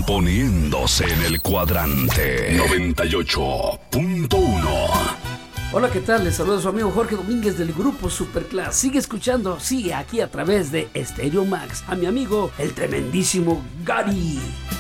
poniéndose en el cuadrante 98.1. Hola, ¿qué tal? Les saluda su amigo Jorge Domínguez del grupo Superclass. Sigue escuchando, sí, aquí a través de Stereo Max, a mi amigo, el tremendísimo Gary.